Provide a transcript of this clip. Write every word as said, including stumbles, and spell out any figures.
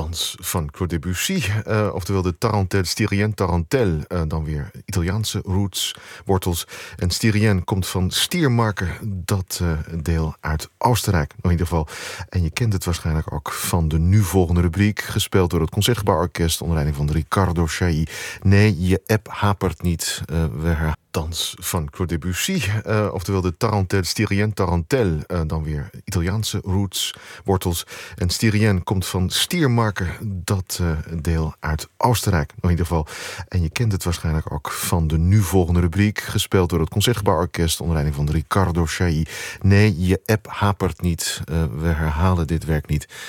dans van Claude Debussy, uh, oftewel de Tarentelle, Styrien Tarentelle, uh, dan weer Italiaanse roots, wortels. En Styrien komt van stiermarken, dat uh, deel uit Oostenrijk, in ieder geval. En je kent het waarschijnlijk ook van de nu volgende rubriek, gespeeld door het Concertgebouworkest onder leiding van Riccardo Chailly. Nee, je app hapert niet. Uh, we herhalen dans van Claude Debussy, uh, oftewel de Tarentelle, Styrien Tarentelle, uh, dan weer Italiaanse roots, wortels. En Styrien komt van stiermarken, dat uh, deel uit Oostenrijk, in ieder geval. En je kent het waarschijnlijk ook van de nu volgende rubriek, gespeeld door het Concertgebouworkest onder leiding van Riccardo Chailly. Nee, je app hapert niet. Uh, we herhalen dit werk niet.